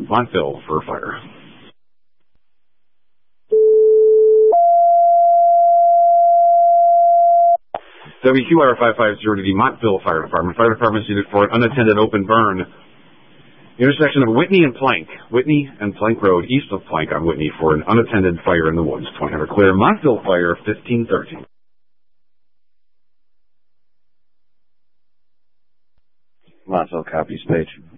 Montville for fire. WQR 550 to the Montville Fire Department. Fire Department is needed for an unattended open burn. Intersection of Whitney and Plank Road, east of Plank on Whitney for an unattended fire in the woods. 2000 clear. Montville Fire, 1513. Montville copies page.